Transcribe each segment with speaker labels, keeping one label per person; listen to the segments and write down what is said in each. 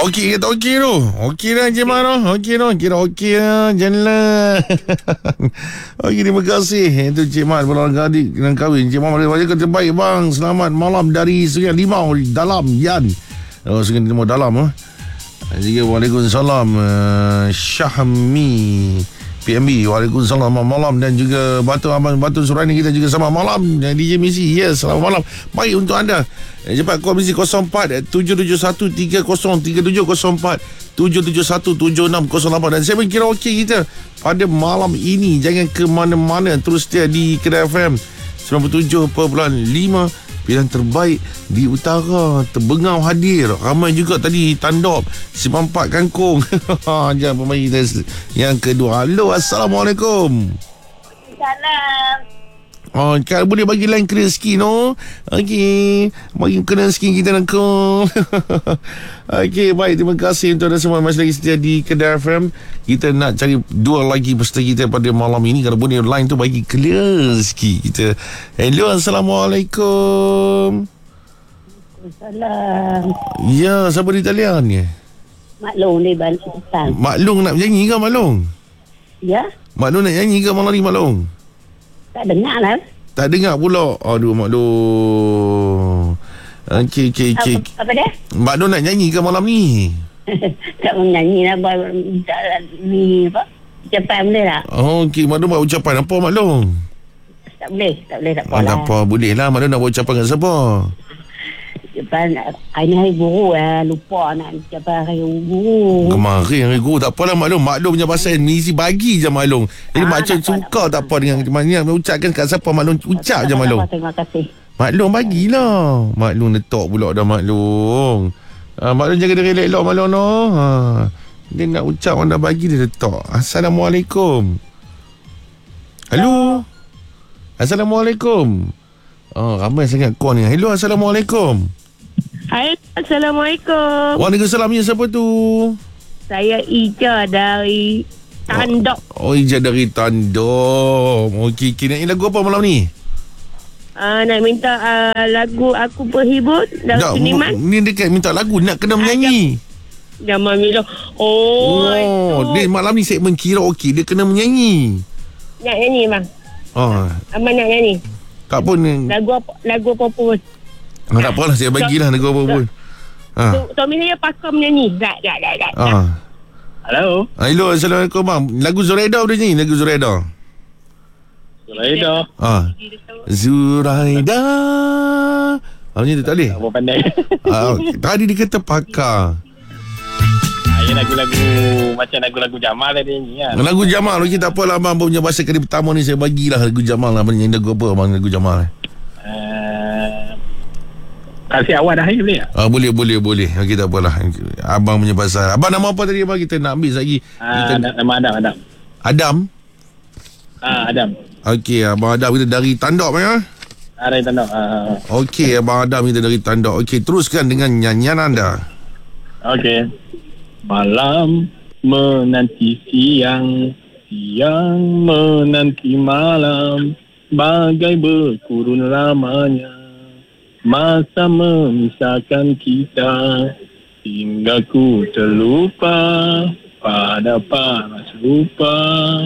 Speaker 1: Okey kata okey tu. Okey dah Encik Mat tu. Okey tu. Kira okey dah. Janganlah. Okey, terima kasih. Itu Encik Mat pulang adik dengan kahwin. Encik Mat kata terbaik bang. Selamat malam dari Sungai Limau dalam Yan. Sungai Limau dalam. Juga Waalaikumsalam. Syahmi PMB, Waalaikumsalam, selamat malam. Dan juga Batu Surani kita juga selamat malam. Dan DJ Missy, yes, selamat malam. Baik untuk anda. Cepat call Missy 04 771 3037 04 771 7608. Dan saya kira okey kita pada malam ini. Jangan ke mana-mana, terus setia di Kedah FM 97.5, pilihan terbaik di utara. Terbengau hadir. Ramai juga tadi Tandop, Simpang 4 Kangkung. Jangan pemain yang kedua. Halo, Assalamualaikum.
Speaker 2: Salam.
Speaker 1: Oh, kan boleh bagi line clear sikit no. Okey, bagi kena sikit kita nak call. Okey, baik, terima kasih untuk anda semua masih lagi setia di Kedah FM. Kita nak cari dua lagi peserta kita pada malam ini. Kalau boleh line tu bagi clear sikit kita. Hello, Assalamualaikum.
Speaker 2: Salam.
Speaker 1: Ya, siapa di talian ni?
Speaker 2: Maklong ni Bantan.
Speaker 1: Maklong nak nyanyi ke Maklong?
Speaker 2: Ya?
Speaker 1: Maklong nak nyanyi ke malam ni Maklong?
Speaker 2: Tak dengar lah.
Speaker 1: Tak dengar pula. Aduh Maklong. Okey.
Speaker 2: Apa dia?
Speaker 1: Maklong nak nyanyi ke malam ni?
Speaker 2: Tak menyanyi lah. Ni apa? Ucapan boleh tak?
Speaker 1: Okey, Maklong buat ucapan apa Maklong?
Speaker 2: Tak boleh. Tak apa lah.
Speaker 1: Tak apa, boleh lah. Maklong nak buat ucapan kat siapa?
Speaker 2: Ucapan hari guru lah. Lupa nak ucapan hari guru.
Speaker 1: Kemarin hari guru. Tak apalah Maklong. Maklong punya pasal misi bagi je Maklong. Jadi macam suka tak apa dengan mana ucapkan kat siapa Maklong ucap je Maklong.
Speaker 2: Terima kasih.
Speaker 1: Maklong bagilah. Maklong letak pula dah Maklong. Maklong jaga diri elok Maklong no. Dia nak ucap orang dah bagi dia letak. Assalamualaikum. Hello. Assalamualaikum. Ramai sangat call ni. Hello, Assalamualaikum.
Speaker 3: Hai, Assalamualaikum.
Speaker 1: Waalaikumsalam. Ya, siapa tu?
Speaker 3: Saya Ija dari Tandok.
Speaker 1: Ija dari Tandok. Okey, nyanyi lagu apa malam ni?
Speaker 3: Nak minta lagu Aku Berhibur dari Seniman.
Speaker 1: Ni dekat minta lagu, nak kena menyanyi.
Speaker 3: Jamal Milo.
Speaker 1: Dia malam ni segmen karaoke, dia kena menyanyi.
Speaker 3: Nak nyanyi bang? Abang nak nyanyi?
Speaker 1: Tak pun.
Speaker 3: Lagu apa pun.
Speaker 1: Tak apalah, saya bagilah lagu apa pun.
Speaker 3: Suami saya pakar menyanyi. Tak.
Speaker 4: Hello.
Speaker 1: Hello, Assalamualaikum bang. Lagu Zuraida boleh nyanyi? Lagu Zuraida. Zuraida. Macam tu tak boleh?
Speaker 4: Apa pandai.
Speaker 1: Tadi dia kata pakar.
Speaker 4: Ia lagu-lagu macam lagu-lagu Jamal tadi ni kan.
Speaker 1: Lagu Jamal. Okey, tak apalah abang punya bahasa kali pertama ni saya bagilah lagu Jamal lah. Abang nyanyi lagu apa abang lagu Jamal?
Speaker 4: Kasih awal dah boleh tak?
Speaker 1: Boleh. Okey, tak apalah. Abang punya bahasa. Abang nama apa tadi abang? Kita nak habis lagi.
Speaker 4: Nama Adam.
Speaker 1: Adam?
Speaker 4: Adam.
Speaker 1: Okey, abang Adam kita dari Tandok ya?
Speaker 4: Dari Tandok.
Speaker 1: Okey, abang Adam kita dari Tandok. Okey, teruskan dengan nyanyian anda.
Speaker 4: Okey. Malam menanti siang, siang menanti malam, bagai berkurun lamanya masa memisahkan kita, hingga ku terlupa pada paras lupa.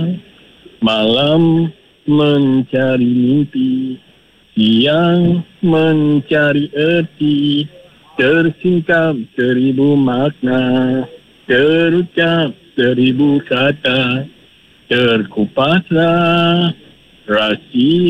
Speaker 4: Malam mencari mimpi, siang mencari erti, tersingkap seribu makna, terucap seribu kata, terkupaslah rahsia.